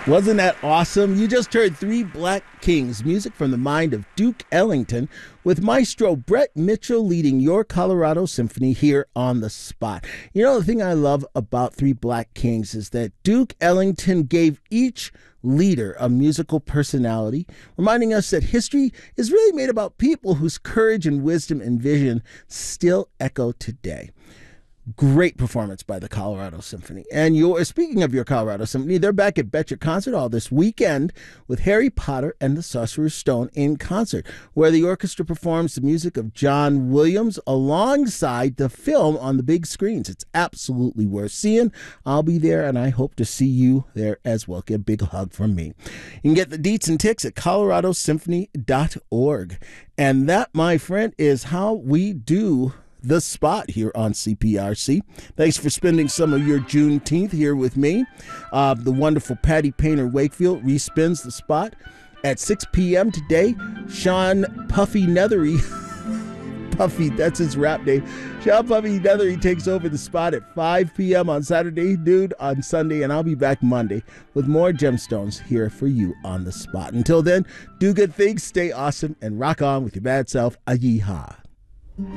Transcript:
Wasn't that awesome? You just heard Three Black Kings, music from the mind of Duke Ellington, with Maestro Brett Mitchell leading your Colorado Symphony here on the spot. You know, the thing I love about Three Black Kings is that Duke Ellington gave each leader a musical personality, reminding us that history is really made about people whose courage and wisdom and vision still echo today. Great performance by the Colorado Symphony. And speaking of your Colorado Symphony, they're back at Betcher Concert Hall this weekend with Harry Potter and the Sorcerer's Stone in concert, where the orchestra performs the music of John Williams alongside the film on the big screens. It's absolutely worth seeing. I'll be there, and I hope to see you there as well. Get a big hug from me. You can get the deets and ticks at coloradosymphony.org. And that, my friend, is how we do the spot here on CPRC. Thanks for spending some of your Juneteenth here with me. The wonderful Patty Painter Wakefield respins the spot at 6 p.m. today. Sean Puffy Nethery, Puffy, that's his rap name. Sean Puffy Nethery takes over the spot at 5 p.m. on Saturday, on Sunday, and I'll be back Monday with more gemstones here for you on the spot. Until then, do good things, stay awesome, and rock on with your bad self. Yeehaw.